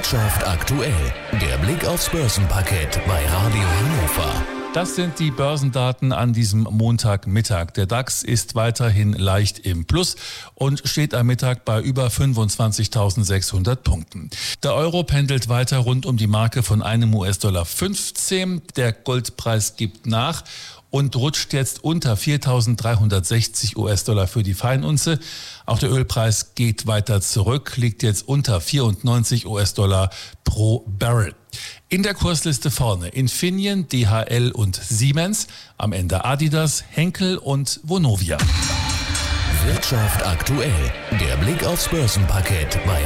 Wirtschaft aktuell. Der Blick aufs Börsenparkett bei Radio Hannover. Das sind die Börsendaten an diesem Montagmittag. Der DAX ist weiterhin leicht im Plus und steht am Mittag bei über 25.600 Punkten. Der Euro pendelt weiter rund um die Marke von einem US-Dollar 15. Der Goldpreis gibt nach und rutscht jetzt unter 4.360 US-Dollar für die Feinunze. Auch der Ölpreis geht weiter zurück, liegt jetzt unter 94 US-Dollar pro Barrel. In der Kursliste vorne Infineon, DHL und Siemens, am Ende Adidas, Henkel und Vonovia. Wirtschaft aktuell. Der Blick aufs Börsenparkett bei